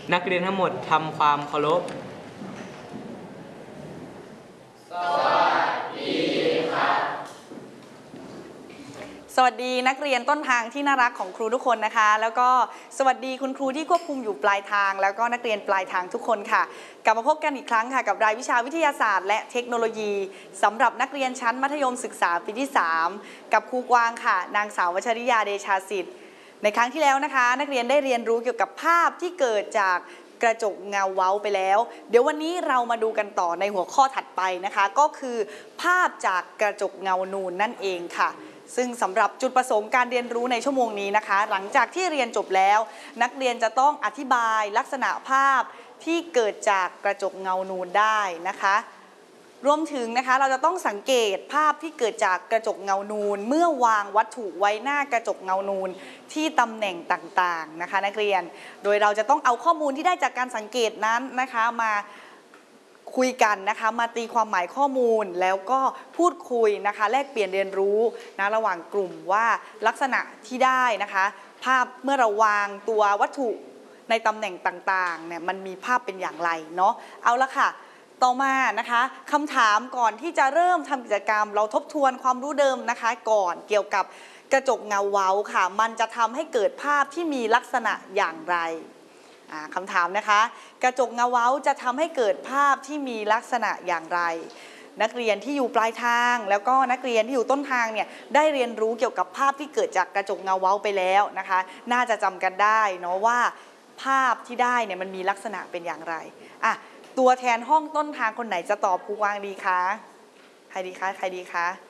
นักเรียนทั้งหมดทำความเคารพสวัสดีนักเรียนต้นทางที่น่ารักของครูทุกคนนะคะแล้วก็สวัสดีคุณครูที่ควบคุมอยู่ปลายทางแล้วก็นักเรียนปลายทางทุกคนค่ะกลับมาพบกันอีกครั้งค่ะกับรายวิชาวิทยาศาสตร์และเทคโนโลยีสำหรับนักเรียนชั้นมัธยมศึกษาปีที่3กับครูกวางค่ะนางสาววชริยาเดชาสิทธิ์ในครั้งที่แล้วนะคะนักเรียนได้เรียนรู้เกี่ยวกับภาพที่เกิดจากกระจกเงาเว้าไปแล้วเดี๋ยววันนี้เรามาดูกันต่อในหัวข้อถัดไปนะคะก็คือภาพจากกระจกเงานูนนั่นเองค่ะซึ่งสำหรับจุดประสงค์การเรียนรู้ในชั่วโมงนี้นะคะหลังจากที่เรียนจบแล้วนักเรียนจะต้องอธิบายลักษณะภาพที่เกิดจากกระจกเงานูนได้นะคะรวมถึงนะคะเราจะต้องสังเกตภาพที่เกิดจากกระจกเงานูนเมื่อวางวัตถุไว้หน้ากระจกเงานูนที่ตำแหน่งต่างๆนะคะนักเรียนโดยเราจะต้องเอาข้อมูลที่ได้จากการสังเกตนั้นนะคะมาคุยกันนะคะมาตีความหมายข้อมูลแล้วก็พูดคุยนะคะแลกเปลี่ยนเรียนรู้นะระหว่างกลุ่มว่าลักษณะที่ได้นะคะภาพเมื่อเราวางตัววัตถุในตำแหน่งต่างๆเนี่ยมันมีภาพเป็นอย่างไรเนาะเอาละค่ะต่อมานะคะคำถามก่อนที่จะเริ่มทำกิจกรรมเราทบทวนความรู้เดิมนะคะก่อนเกี่ยวกับกระจกเงาเว้าค่ะมันจะทำให้เกิดภาพที่มีลักษณะอย่างไรคำถามนะคะกระจกเงาเว้าจะทำให้เกิดภาพที่มีลักษณะอย่างไรนักเรียนที่อยู่ปลายทางแล้วก็นักเรียนที่อยู่ต้นทางเนี่ยได้เรียนรู้เกี่ยวกับภาพที่เกิดจากกระจกเงาเว้าไปแล้วนะคะน่าจะจำกันได้เนาะว่าภาพที่ได้เนี่ยมันมีลักษณะเป็นอย่างไรตัวแทนห้องต้นทางคนไหนจะตอบครูกวางดีคะใครดีคะ